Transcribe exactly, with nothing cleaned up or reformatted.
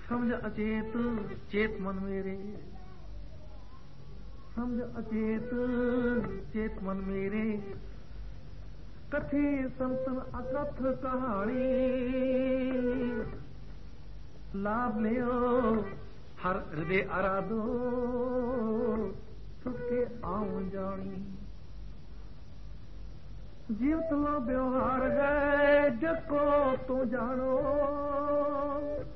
समझ अचेत चेत मन मेरे, समझ अचेत चेत मन मेरे, कथी संतन अकथ कहानी, लाभ लियो हर हृदय आराधो, सुखे आऊं जानी। जीव तुम व्यवहार है जको तू जानो,